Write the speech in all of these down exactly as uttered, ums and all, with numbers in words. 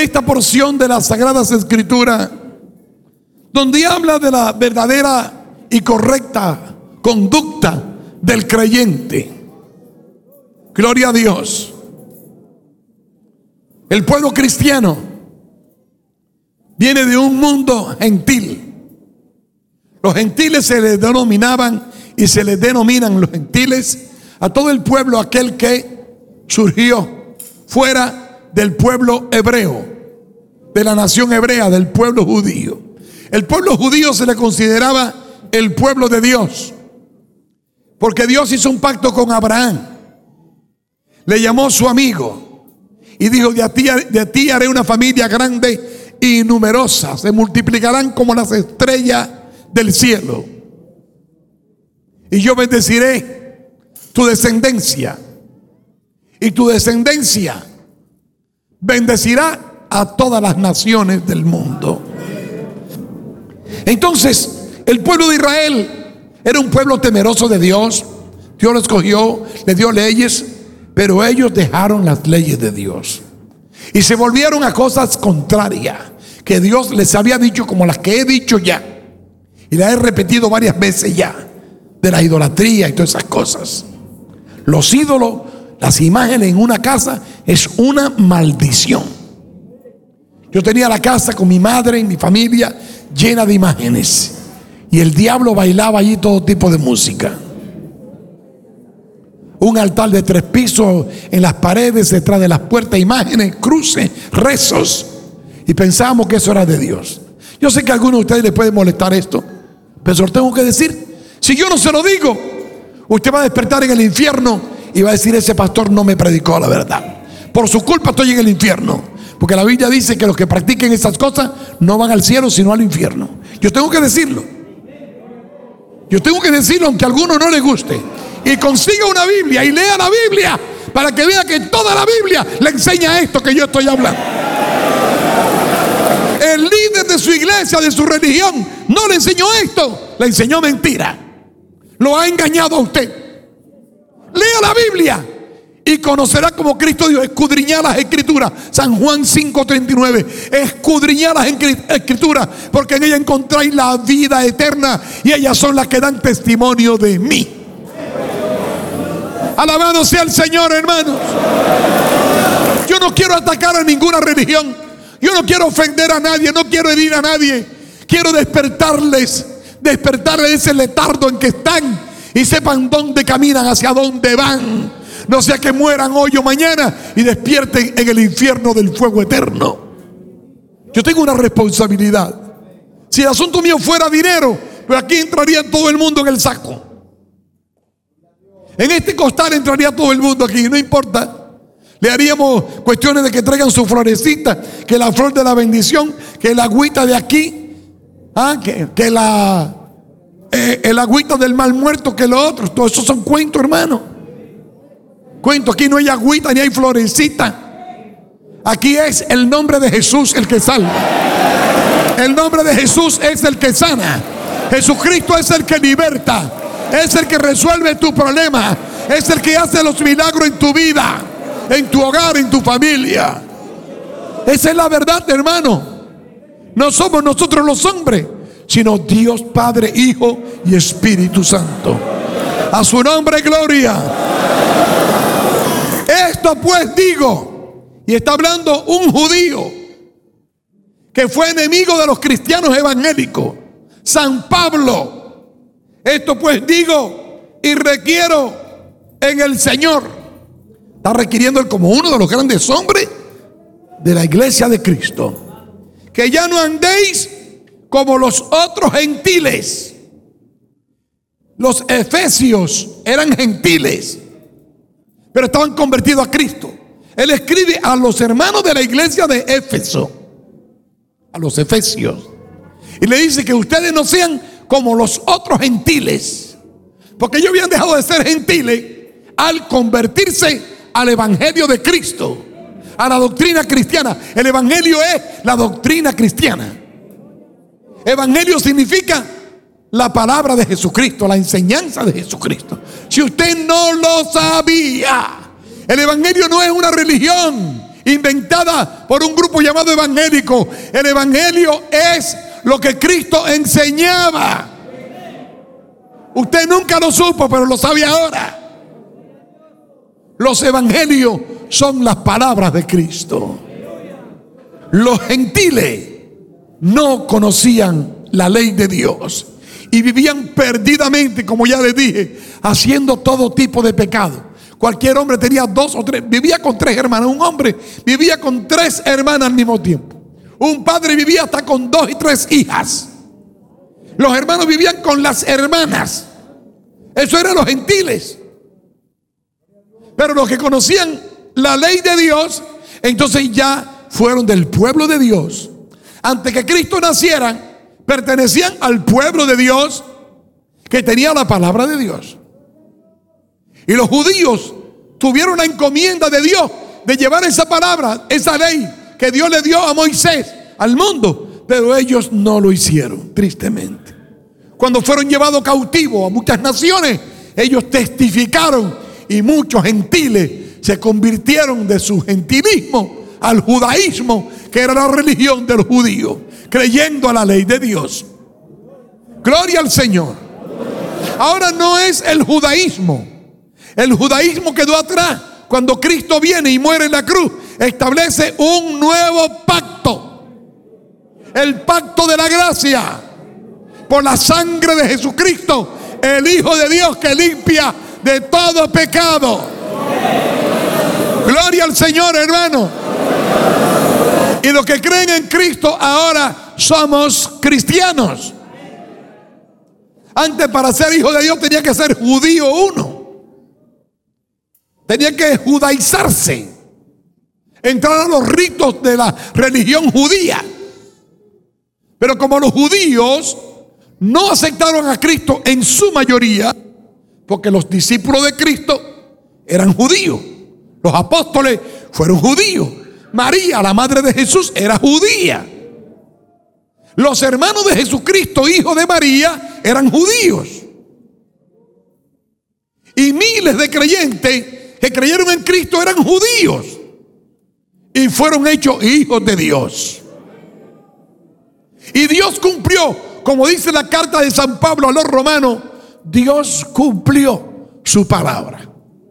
esta porción de las Sagradas Escrituras, donde habla de la verdadera y correcta conducta del creyente. Gloria a Dios. El pueblo cristiano viene de un mundo gentil. Los gentiles se les denominaban y se les denominan los gentiles a todo el pueblo aquel que surgió fuera del pueblo hebreo, de la nación hebrea, del pueblo judío. El pueblo judío se le consideraba el pueblo de Dios, porque Dios hizo un pacto con Abraham, le llamó su amigo y dijo: de ti, de ti haré una familia grande y numerosa, se multiplicarán como las estrellas del cielo, y yo bendeciré tu descendencia, y tu descendencia bendecirá a todas las naciones del mundo. Entonces, el pueblo de Israel era un pueblo temeroso de Dios. Dios lo escogió, le dio leyes, pero ellos dejaron las leyes de Dios y se volvieron a cosas contrarias que Dios les había dicho, como las que he dicho ya y las he repetido varias veces ya, de la idolatría y todas esas cosas. Los ídolos, las imágenes en una casa es una maldición. Yo tenía la casa con mi madre y mi familia llena de imágenes, y el diablo bailaba allí todo tipo de música. Un altar de tres pisos, en las paredes, detrás de las puertas, imágenes, cruces, rezos, y pensábamos que eso era de Dios. Yo sé que a algunos de ustedes les puede molestar esto, pero se lo tengo que decir. Si yo no se lo digo, usted va a despertar en el infierno y va a decir: ese pastor no me predicó la verdad, por su culpa estoy en el infierno. Porque la Biblia dice que los que practiquen esas cosas no van al cielo sino al infierno. Yo tengo que decirlo. Yo tengo que decirlo aunque a alguno no le guste. Y consiga una Biblia y lea la Biblia para que vea que toda la Biblia le enseña esto que yo estoy hablando. El líder de su iglesia, de su religión, no le enseñó esto, le enseñó mentira. Lo ha engañado a usted. Lea la Biblia y conocerá como Cristo dijo: escudriñad las Escrituras. San Juan cinco treinta y nueve. Escudriñad las Escrituras, porque en ellas encontráis la vida eterna, y ellas son las que dan testimonio de mí. Alabado sea el Señor, hermanos. Yo no quiero atacar a ninguna religión, yo no quiero ofender a nadie, no quiero herir a nadie. Quiero despertarles, despertarles ese letardo en que están, y sepan dónde caminan, hacia dónde van. No sea que mueran hoy o mañana y despierten en el infierno del fuego eterno. Yo tengo una responsabilidad. Si el asunto mío fuera dinero, pues aquí entraría todo el mundo en el saco. En este costal entraría todo el mundo aquí, no importa. Le haríamos cuestiones de que traigan su florecita, que la flor de la bendición, que la agüita de aquí, ah, que, que la eh, el agüita del mal muerto, que lo otro. Todo eso son cuentos, hermano. Cuento, aquí no hay agüita ni hay florecita. Aquí es el nombre de Jesús el que salva. El nombre de Jesús es el que sana. Jesucristo es el que liberta. Es el que resuelve tu problema. Es el que hace los milagros en tu vida, en tu hogar, en tu familia. Esa es la verdad, hermano. No somos nosotros los hombres, sino Dios Padre, Hijo y Espíritu Santo. A su nombre gloria. Esto pues digo, y está hablando un judío que fue enemigo de los cristianos evangélicos, San Pablo. Esto pues digo y requiero en el Señor. Está requiriendo él como uno de los grandes hombres de la iglesia de Cristo, que ya no andéis como los otros gentiles. Los efesios eran gentiles, pero estaban convertidos a Cristo. Él escribe a los hermanos de la iglesia de Éfeso, a los efesios, y le dice que ustedes no sean como los otros gentiles, porque ellos habían dejado de ser gentiles al convertirse al evangelio de Cristo, a la doctrina cristiana. El evangelio es la doctrina cristiana. Evangelio significa la palabra de Jesucristo, la enseñanza de Jesucristo. Si usted no lo sabía, el evangelio no es una religión, inventada por un grupo llamado evangélico. El evangelio es lo que Cristo enseñaba. Usted nunca lo supo, pero lo sabe ahora. Los evangelios son las palabras de Cristo. Los gentiles no conocían la ley de Dios y vivían perdidamente, como ya les dije, haciendo todo tipo de pecado. Cualquier hombre tenía dos o tres, vivía con tres hermanas. Un hombre vivía con tres hermanas al mismo tiempo. Un padre vivía hasta con dos y tres hijas. Los hermanos vivían con las hermanas. Eso eran los gentiles. Pero los que conocían la ley de Dios, entonces ya fueron del pueblo de Dios. Antes que Cristo naciera, pertenecían al pueblo de Dios que tenía la palabra de Dios. Y los judíos tuvieron la encomienda de Dios de llevar esa palabra, esa ley que Dios le dio a Moisés al mundo, pero ellos no lo hicieron, tristemente. Cuando fueron llevados cautivos a muchas naciones, ellos testificaron y muchos gentiles se convirtieron de su gentilismo al judaísmo, que era la religión de los judíos, creyendo a la ley de Dios. Gloria al Señor. Ahora no es el judaísmo. El judaísmo quedó atrás. Cuando Cristo viene y muere en la cruz, establece un nuevo pacto. El pacto de la gracia. Por la sangre de Jesucristo, el Hijo de Dios, que limpia de todo pecado. Gloria al Señor, hermano. Y los que creen en Cristo ahora somos cristianos. Antes, para ser hijo de Dios tenía que ser judío uno. Tenía que judaizarse, entrar a los ritos de la religión judía. Pero como los judíos no aceptaron a Cristo en su mayoría, porque los discípulos de Cristo eran judíos, los apóstoles fueron judíos, María, la madre de Jesús, era judía, los hermanos de Jesucristo, hijo de María, eran judíos, y miles de creyentes que creyeron en Cristo eran judíos y fueron hechos hijos de Dios. Y Dios cumplió, como dice la carta de San Pablo a los romanos, Dios cumplió su palabra,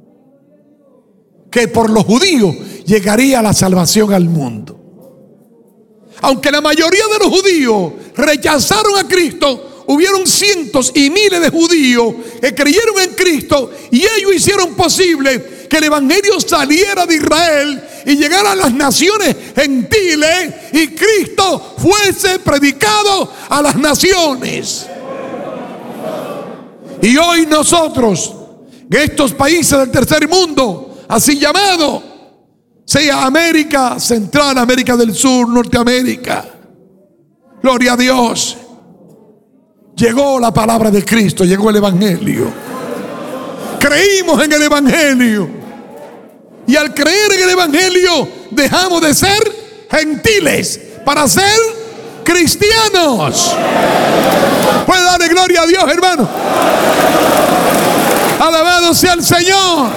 que por los judíos llegaría la salvación al mundo. Aunque la mayoría de los judíos rechazaron a Cristo, hubieron cientos y miles de judíos que creyeron en Cristo, y ellos hicieron posible que el evangelio saliera de Israel y llegara a las naciones gentiles, y Cristo fuese predicado a las naciones. Y hoy nosotros, en estos países del tercer mundo, así llamado, sea América Central, América del Sur, Norteamérica, gloria a Dios, llegó la palabra de Cristo, llegó el evangelio. Creímos en el evangelio, y al creer en el evangelio dejamos de ser gentiles para ser cristianos. Puede darle gloria a Dios, hermano. Alabado sea el Señor.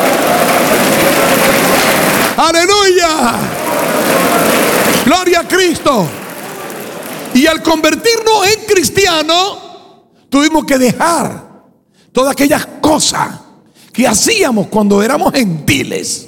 Aleluya. Gloria a Cristo. Y al convertirnos en cristianos, tuvimos que dejar todas aquellas cosas que hacíamos cuando éramos gentiles.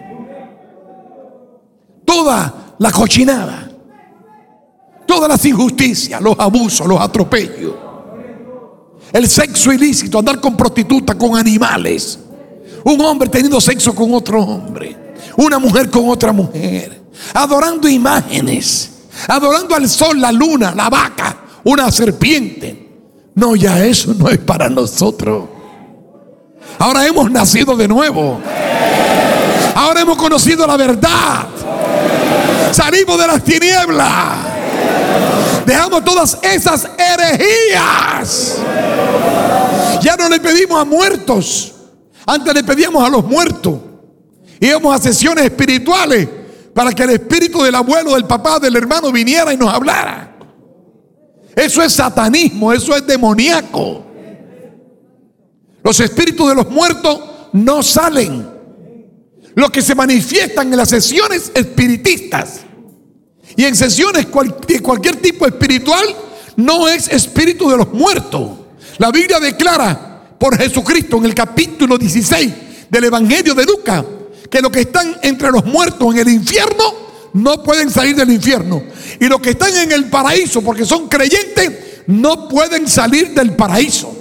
Toda la cochinada, todas las injusticias, los abusos, los atropellos, el sexo ilícito, andar con prostitutas, con animales, un hombre teniendo sexo con otro hombre, una mujer con otra mujer, adorando imágenes, adorando al sol, la luna, la vaca, una serpiente. No, ya eso no es para nosotros. Ahora hemos nacido de nuevo. Ahora hemos conocido la verdad. Salimos de las tinieblas. Dejamos todas esas herejías. Ya no le pedimos a muertos. Antes le pedíamos a los muertos. Íbamos a sesiones espirituales para que el espíritu del abuelo, del papá, del hermano viniera y nos hablara. Eso es satanismo, eso es demoníaco. Los espíritus de los muertos no salen. Los que se manifiestan en las sesiones espiritistas y en sesiones cual, de cualquier tipo espiritual no es espíritu de los muertos. La Biblia declara por Jesucristo en el capítulo dieciséis del Evangelio de Lucas que los que están entre los muertos en el infierno no pueden salir del infierno, y los que están en el paraíso porque son creyentes no pueden salir del paraíso.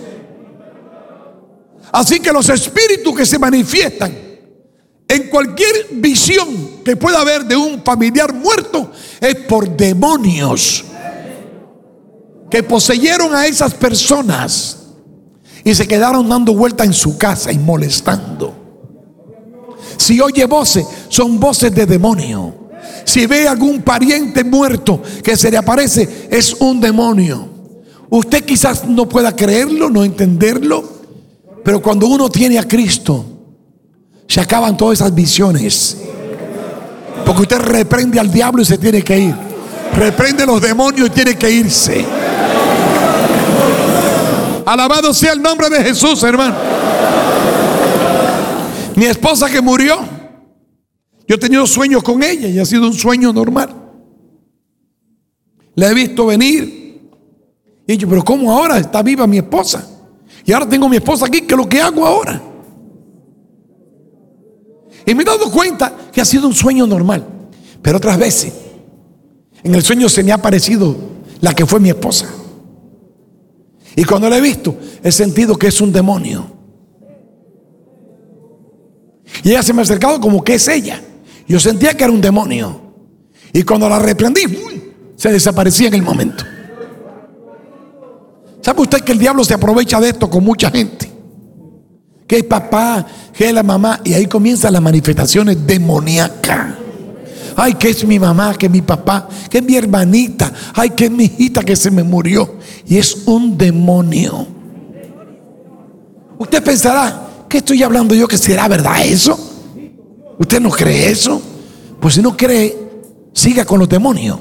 Así que los espíritus que se manifiestan en cualquier visión que pueda haber de un familiar muerto es por demonios que poseyeron a esas personas y se quedaron dando vuelta en su casa y molestando. Si oye voces, son voces de demonio. Si ve algún pariente muerto que se le aparece, es un demonio. Usted quizás no pueda creerlo, no entenderlo, pero cuando uno tiene a Cristo, se acaban todas esas visiones. Porque usted reprende al diablo y se tiene que ir. Reprende a los demonios y tiene que irse. Alabado sea el nombre de Jesús, hermano. Mi esposa que murió, yo he tenido sueños con ella y ha sido un sueño normal. La he visto venir y yo, pero ¿cómo ahora está viva mi esposa? Y ahora tengo a mi esposa aquí, ¿qué es lo que hago ahora? Y me he dado cuenta que ha sido un sueño normal. Pero otras veces en el sueño se me ha aparecido la que fue mi esposa. Y cuando la he visto, he sentido que es un demonio. Y ella se me ha acercado como que es ella. Yo sentía que era un demonio. Y cuando la reprendí, se desaparecía en el momento. ¿Sabe usted que el diablo se aprovecha de esto con mucha gente? Que es papá, que es la mamá. Y ahí comienzan las manifestaciones demoníacas. Ay, que es mi mamá, que es mi papá, que es mi hermanita. Ay, que es mi hijita que se me murió. Y es un demonio. Usted pensará, ¿qué estoy hablando yo? ¿Que será verdad eso? ¿Usted no cree eso? Pues si no cree, siga con los demonios.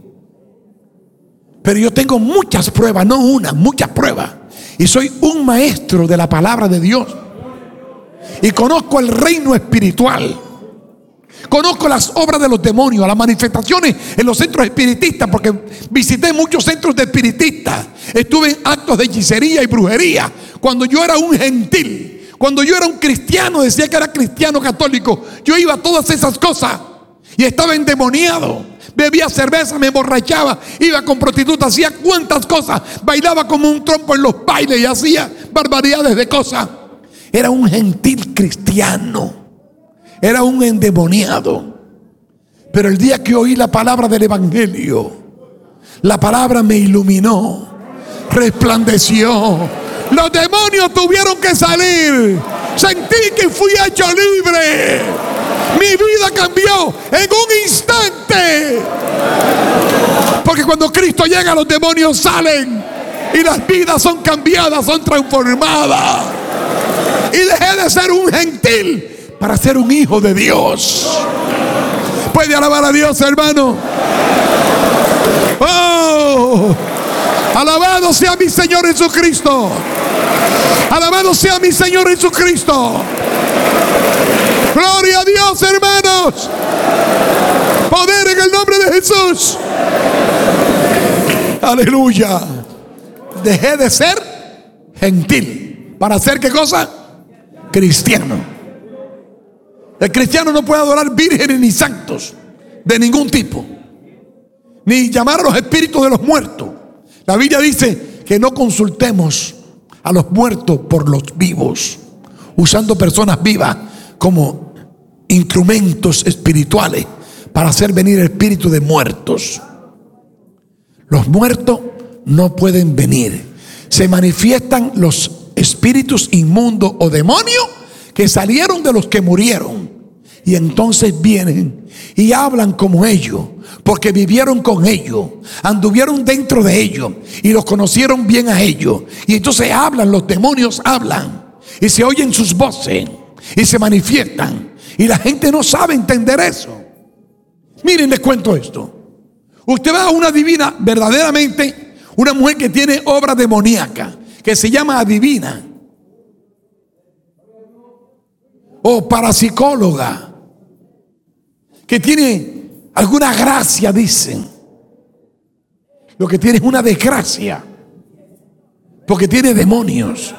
Pero yo tengo muchas pruebas, no una, muchas pruebas. Y soy un maestro de la palabra de Dios. Y conozco el reino espiritual. Conozco las obras de los demonios, las manifestaciones en los centros espiritistas, porque visité muchos centros de espiritistas. Estuve en actos de hechicería y brujería cuando yo era un gentil. Cuando yo era un cristiano, decía que era cristiano católico, yo iba a todas esas cosas y estaba endemoniado. Bebía cerveza, me emborrachaba, iba con prostitutas, hacía cuantas cosas, bailaba como un trompo en los bailes y hacía barbaridades de cosas. Era un gentil cristiano. Era un endemoniado. Pero el día que oí la palabra del evangelio, la palabra me iluminó, resplandeció. Los demonios tuvieron que salir. Sentí que fui hecho libre. Mi vida cambió en un instante. Porque cuando Cristo llega, los demonios salen y las vidas son cambiadas, son transformadas. Y dejé de ser un gentil para ser un hijo de Dios. ¿Puede alabar a Dios, hermano? ¡Oh! Alabado sea mi Señor Jesucristo. Alabado sea mi Señor Jesucristo. Gloria a Dios, hermanos. Poder en el nombre de Jesús. Aleluya. Dejé de ser gentil para ser, ¿qué cosa? Cristiano. El cristiano no puede adorar vírgenes ni santos de ningún tipo, ni llamar a los espíritus de los muertos. La Biblia dice que no consultemos a los muertos por los vivos, usando personas vivas como instrumentos espirituales para hacer venir el espíritu de muertos. Los muertos no pueden venir. Se manifiestan los espíritus inmundos o demonios que salieron de los que murieron, y entonces vienen y hablan como ellos, porque vivieron con ellos, anduvieron dentro de ellos y los conocieron bien a ellos. Y entonces hablan, los demonios hablan y se oyen sus voces y se manifiestan, y la gente no sabe entender eso. Miren, les cuento esto. Usted va a una adivina, verdaderamente una mujer que tiene obra demoníaca, que se llama adivina o parapsicóloga, que tiene alguna gracia, dicen. Lo que tiene es una desgracia, porque tiene demonios.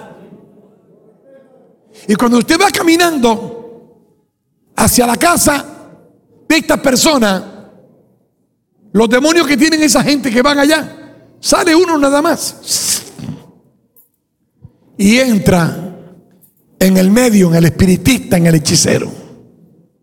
Y cuando usted va caminando hacia la casa de esta persona, los demonios que tienen esa gente que van allá, sale uno nada más y entra en el medio, en el espiritista, en el hechicero.